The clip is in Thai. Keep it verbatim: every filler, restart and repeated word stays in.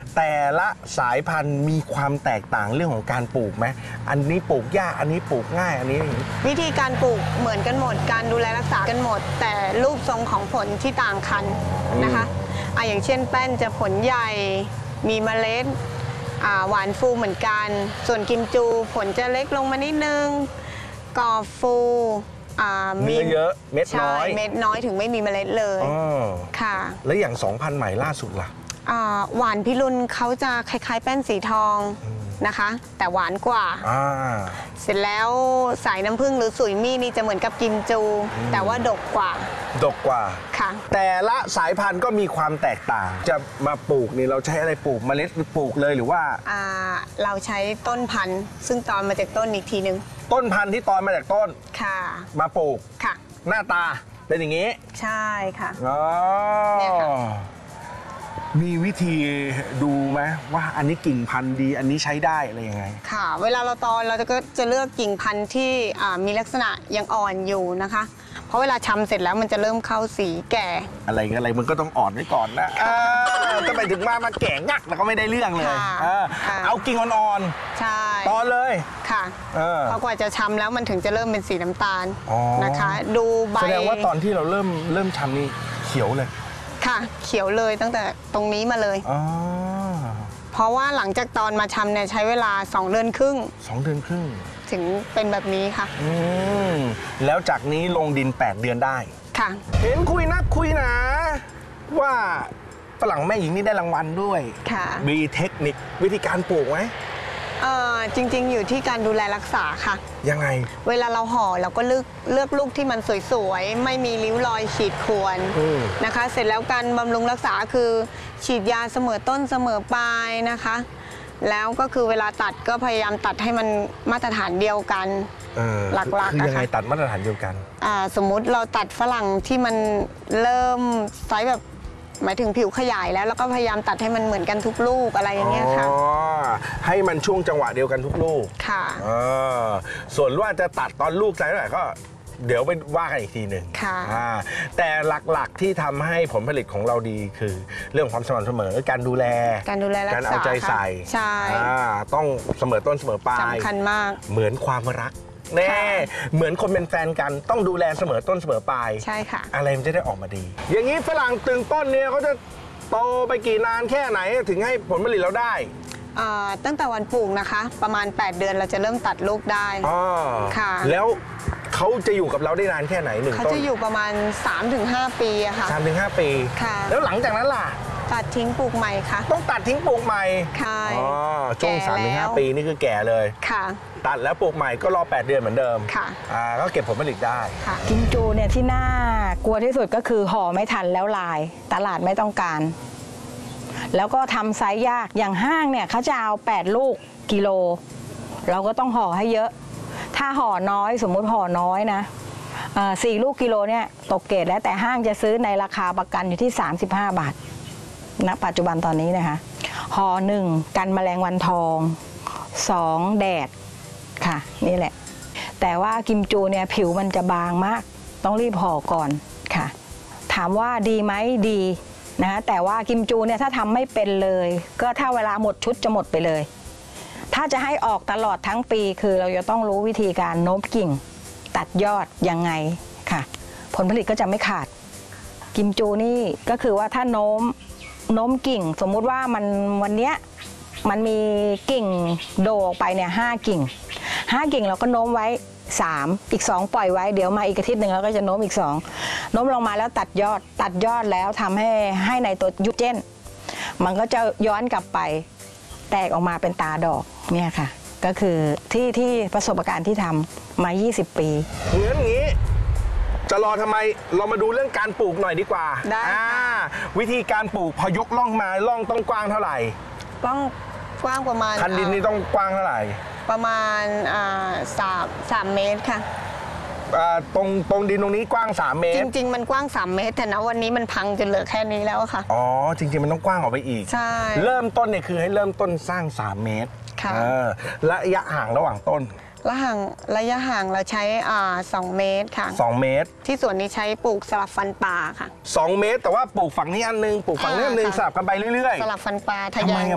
แต่ละสายพันธุ์มีความแตกต่างเรื่องของการปลูกไหมอันนี้ปลูกยากอันนี้ปลูกง่ายอันนี้วิธีการปลูกเหมือนกันหมดการดูแลรักษากันหมดแต่รูปทรงของผลที่ต่างกันนะคะอ่ะอย่างเช่นแป้นจะผลใหญ่มีเมล็ดหวานฟูเหมือนกันส่วนกิมจูผลจะเล็กลงมานิดนึงกรอบฟูมีเยอะเม็ดน้อยเม็ดน้อยถึงไม่มีเมล็ดเลยค่ะแล้วอย่างสองพันใหม่ล่าสุดล่ะหวานพิรุณเขาจะคล้ายๆแป้นสีทองนะคะแต่หวานกว่าเสร็จแล้วสายน้ำผึ้งหรือสุยมี่นี่จะเหมือนกับกิมจูแต่ว่าดกกว่าดกกว่าค่ะแต่ละสายพันธุ์ก็มีความแตกต่างจะมาปลูกนี่เราใช้อะไรปลูกเมล็ดปลูกเลยหรือว่าเราใช้ต้นพันธุ์ซึ่งตอนมาจากต้นอีกทีนึงต้นพันธุ์ที่ตอนมาจากต้นค่ะมาปลูกค่ะหน้าตาเป็นอย่างนี้ใช่ค่ะอ๋อเนี่ยค่ะมีวิธีดูไหมว่าอันนี้กิ่งพันธุ์ดีอันนี้ใช้ได้อะไรยังไงค่ะเวลาเราตอนเราก็จะเลือกกิ่งพันธุ์ที่มีลักษณะยังอ่อนอยู่นะคะเพราะเวลาชำเสร็จแล้วมันจะเริ่มเข้าสีแก่อะไรอะไรมันก็ต้องอ่อนไว้ก่อนนะจะไปถึงมามาแก่งักแล้วก็ไม่ได้เรื่องเลยเอากิ่งอ่อนๆใช่ตอนเลยค่ะเพราะกว่าจะชำแล้วมันถึงจะเริ่มเป็นสีน้ำตาลนะคะดูใบแสดงว่าตอนที่เราเริ่มเริ่มชำนี่เขียวเลยค่ะเขียวเลยตั้งแต่ตรงนี้มาเลยเพราะว่าหลังจากตอนมาชำเนี่ยใช้เวลาสองเดือนครึ่งสองเดือนครึ่งถึงเป็นแบบนี้ค่ะอืมแล้วจากนี้ลงดินแปดเดือนได้ค่ะเห็นคุยนักคุยหนาว่าฝรั่งแม่หญิงนี่ได้รางวัลด้วยค่ะมีเทคนิควิธีการปลูกไหมเออจริงๆอยู่ที่การดูแลรักษาค่ะยังไงเวลาเราห่อเราก็เลือกเลือกลูกที่มันสวยๆไม่มีริ้วรอยขีดข่วนนะคะเสร็จแล้วการบำรุงรักษาคือฉีดยาเสมอต้นเสมอปลายนะคะแล้วก็คือเวลาตัดก็พยายามตัดให้มันมาตรฐานเดียวกันหลักๆคือยังไงตัดมาตรฐานเดียวกันสมมุติเราตัดฝรั่งที่มันเริ่มไซส์แบบหมายถึงผิวขยายแล้วแล้วก็พยายามตัดให้มันเหมือนกันทุกลูกอะไรอย่างเงี้ยค่ะให้มันช่วงจังหวะเดียวกันทุกลูกค่ะส่วนว่าจะตัดตอนลูกไซส์เท่าไหร่ก็เดี๋ยวไปว่ากันอีกทีหนึ่งแต่หลักๆที่ทำให้ผลผลิตของเราดีคือเรื่องความสม่ำเสมอการดูแลการดูแลรักษาการเอาใจใส่ใช่ต้องเสมอต้นเสมอปลายสำคัญมากเหมือนความรักแน่เหมือนคนเป็นแฟนกันต้องดูแลเสมอต้นเสมอปลายใช่ค่ะอะไรมันจะได้ออกมาดีอย่างนี้ฝรั่งตึงต้นเนี่ยเขาจะโตไปกี่นานแค่ไหนถึงให้ผลผลิตเราได้ตั้งแต่วันปลูกนะคะประมาณแปดเดือนเราจะเริ่มตัดลูกได้ค่ะแล้วเขาจะอยู่กับเราได้นานแค่ไหนหนึ่งต้นเขาจะอยู่ประมาณ สามถึงห้า ปีอะค่ะสามถึงห้า ปีค่ะแล้วหลังจากนั้นล่ะตัดทิ้งปลูกใหม่ค่ะต้องตัดทิ้งปลูกใหม่ค่ะอ๋อช่วง สามถึงห้า ปีนี่คือแก่เลยค่ะตัดแล้วปลูกใหม่ก็รอแปดเดือนเหมือนเดิมค่ะอ่าก็เก็บผลผลิตได้ค่ะกิมจูเนี่ยที่น่ากลัวที่สุดก็คือห่อไม่ทันแล้วลายตลาดไม่ต้องการแล้วก็ทำไซส์ยากอย่างห้างเนี่ยเขาจะเอาแปดลูกกิโลเราก็ต้องห่อให้เยอะถ้าห่อน้อยสมมุติห่อน้อยนะสี่ลูกกิโลเนี่ยตกเกรดแล้วแต่ห้างจะซื้อในราคาประกันอยู่ที่สามสิบห้าบาทณปัจจุบันตอนนี้นะคะห่อหนึ่งกันแมลงวันทองสองแดดค่ะนี่แหละแต่ว่ากิมจูเนี่ยผิวมันจะบางมากต้องรีบห่อก่อนค่ะถามว่าดีไหมดีนะแต่ว่ากิมจูเนี่ยถ้าทำไม่เป็นเลยก็ถ้าเวลาหมดชุดจะหมดไปเลยถ้าจะให้ออกตลอดทั้งปีคือเราจะต้องรู้วิธีการโน้มกิ่งตัดยอดยังไงค่ะผลผลิตก็จะไม่ขาดกิมจูนี่ก็คือว่าถ้าโน้มโน้มกิ่งสมมุติว่ามันวันเนี้ยมันมีกิ่งโดออกไปเนี่ยห้ากิ่งห้ากิ่งเราก็โน้มไว้สามอีกสองปล่อยไว้เดี๋ยวมาอีกอาทิตย์หนึ่งเราก็จะโน้มอีกสองโน้มลงมาแล้วตัดยอดตัดยอดแล้วทำให้ให้ในตัวยูเจนมันก็จะย้อนกลับไปแตกออกมาเป็นตาดอกเนี่ยค่ะก็คือที่ที่ประสบการณ์ที่ทำมายี่สิบปีเหมือนงี้จะรอทำไมเรามาดูเรื่องการปลูกหน่อยดีกว่าได้วิธีการปลูกพอ ยกล่องมาล่องต้องกว้างเท่าไหร่กว้างกว้างประมาณคันดินนี่ต้องกว้างเท่าไหร่ประมาณสามสามเมตรค่ะตรงตรงดินตรงนี้กว้างสามเมตรจริงๆมันกว้างสามเมตรแต่นะวันนี้มันพังจนเหลือแค่นี้แล้วค่ะอ๋อจริงๆมันต้องกว้างออกไปอีกใช่เริ่มต้นเนี่ยคือให้เริ่มต้นสร้างสามเมตรค่ะระยะห่างระหว่างต้นระห่างระยะห่างเราใช้สองเมตรค่ะสองเมตรที่ส่วนนี้ใช้ปลูกสลับฟันปลาค่ะสองเมตรแต่ว่าปลูกฝั่งนี้อันนึงปลูกฝั่งนี้อันนึงสลับกันไปเรื่อยๆสลับฟันปลาทำไม